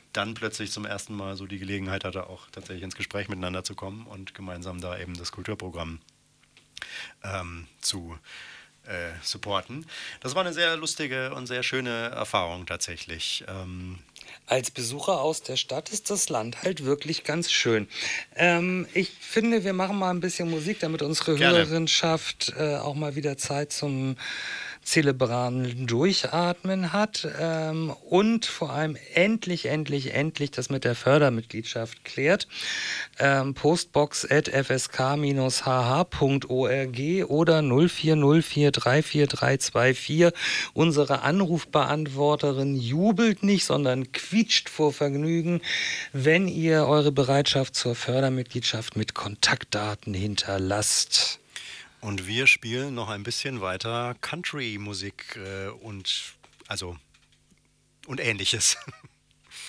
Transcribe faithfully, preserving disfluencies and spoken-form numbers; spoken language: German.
dann plötzlich zum ersten Mal so die Gelegenheit hatte, auch tatsächlich ins Gespräch miteinander zu kommen und gemeinsam da eben das Kulturprogramm ähm, zu äh, supporten. Das war eine sehr lustige und sehr schöne Erfahrung tatsächlich. Ähm, Als Besucher aus der Stadt ist das Land halt wirklich ganz schön. Ähm, ich finde, wir machen mal ein bisschen Musik, damit unsere gerne. Hörerinschaft äh, auch mal wieder Zeit zum zelebralen Durchatmen hat ähm, und vor allem endlich, endlich, endlich das mit der Fördermitgliedschaft klärt. Ähm, postbox at f s k h h punkt org oder null vier null vier drei vier drei zwei vier. Unsere Anrufbeantworterin jubelt nicht, sondern quietscht vor Vergnügen, wenn ihr eure Bereitschaft zur Fördermitgliedschaft mit Kontaktdaten hinterlasst. Und wir spielen noch ein bisschen weiter Country-Musik äh, und also und ähnliches.